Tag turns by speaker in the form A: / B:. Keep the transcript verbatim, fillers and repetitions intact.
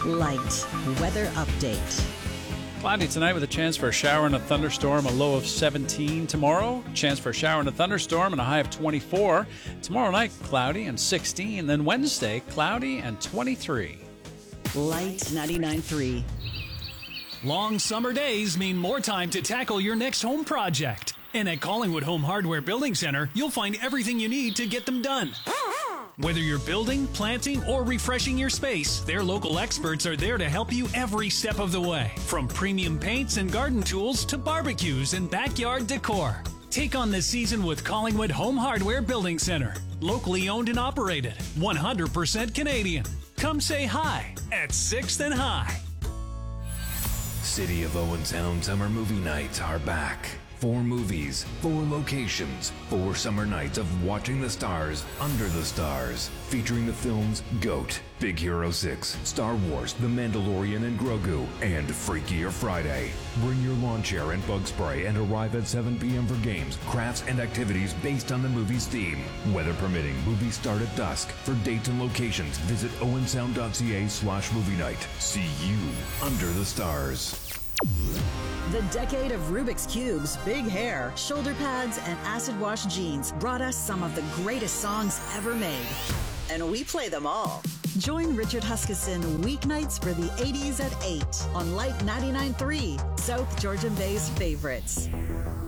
A: Light weather update.
B: Cloudy tonight with a chance for a shower and a thunderstorm, a low of seventeen tomorrow. Chance for a shower and a thunderstorm and a high of twenty-four. Tomorrow night, cloudy and sixteen. Then Wednesday, cloudy and twenty-three.
A: Light ninety-nine point three.
C: Long summer days mean more time to tackle your next home project. And at Collingwood Home Hardware Building Center, you'll find everything you need to get them done. Whether you're building, planting, or refreshing your space, their local experts are there to help you every step of the way. From premium paints and garden tools to barbecues and backyard decor. Take on the season with Collingwood Home Hardware Building Center. Locally owned and operated. one hundred percent Canadian. Come say hi at sixth and High.
D: City of Owen Sound Summer Movie Nights are back. Four movies, four locations, four summer nights of watching the stars under the stars. Featuring the films GOAT, Big Hero six, Star Wars, The Mandalorian and Grogu, and Freakier Friday. Bring your lawn chair and bug spray and arrive at seven p.m. for games, crafts, and activities based on the movie's theme. Weather permitting, movies start at dusk. For dates and locations, visit owensound.ca slash movie night. See you under the stars.
A: The decade of Rubik's Cubes, big hair, shoulder pads, and acid wash jeans brought us some of the greatest songs ever made. And we play them all. Join Richard Huskisson weeknights for the eighties at eight on Light ninety-nine point three, South Georgian Bay's favorites.